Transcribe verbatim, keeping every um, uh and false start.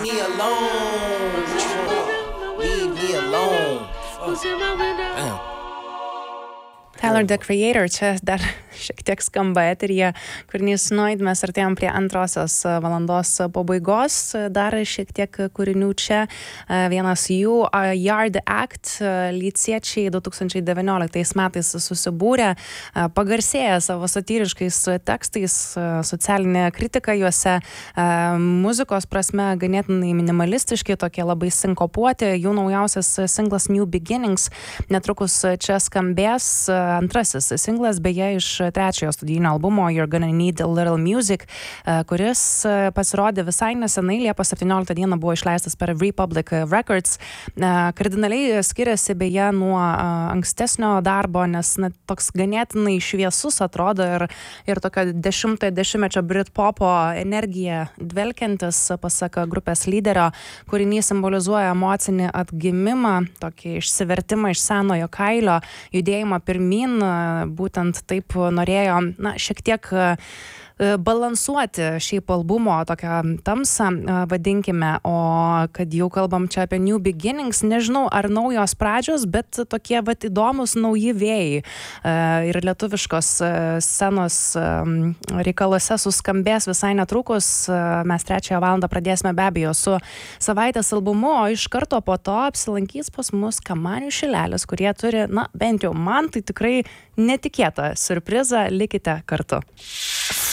me alone. Leave me alone. Fuck. Damn. Tyler, the Creator, čia dar šiek tiek skamba eteryje, kūrinys Noid, mes artėjom prie antrosios valandos pabaigos, dar šiek tiek kūrinių čia, vienas jų, Yard Act, lyciečiai du tūkstančiai devynioliktais metais susibūrė, pagarsėję savo satyriškais tekstais, socialinė kritika juose, muzikos prasme ganėtinai minimalistiški, tokie labai sinkopuoti, jų naujausias singlas New Beginnings netrukus čia skambės, antrasis singlas beje iš trečiojo studijinio albumo You're Gonna Need a Little Music, kuris pasirodė visai nesenai, Liepos septynioliktą dieną buvo išleistas per Republic Records. Kardinaliai skiriasi beje nuo ankstesnio darbo, nes na, toks ganėtinai šviesus atrodo ir, ir tokio dešimtojo dešimtmečio Britpopo energija dvelkiantis, pasak grupės lyderio, kūrinys simbolizuoja emocinį atgimimą, tokį išsivertimą iš senojo kailio, judėjimą pirmin, būtent taip norėjo, na, šiek tiek balansuoti šiaip albumo tokią tamsą, vadinkime, o kad jau kalbam čia apie New Beginnings, nežinau ar naujos pradžios, bet tokie vat įdomus nauji vėjai ir lietuviškos scenos reikaluose suskambės visai netrukus. Mes trečiąją valandą pradėsime be abejo su savaitės albumu, o iš karto po to apsilankys pas mus Kamanių Šilelis, kurie turi, na, bent jau man tai tikrai netikėtą siurprizą, likite kartu.